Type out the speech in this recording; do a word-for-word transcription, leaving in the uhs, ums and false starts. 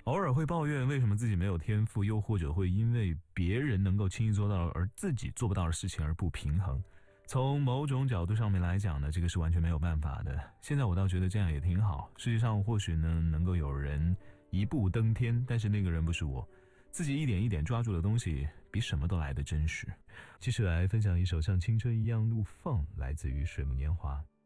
偶尔会抱怨为什么自己没有天赋，又或者会因为别人能够轻易做到而自己做不到的事情而不平衡。从某种角度上面来讲呢，这个是完全没有办法的。现在我倒觉得这样也挺好，世界上或许呢能够有人一步登天，但是那个人不是我，自己一点一点抓住的东西比什么都来得真实。继续来分享一首像青春一样怒放，来自于水木年华。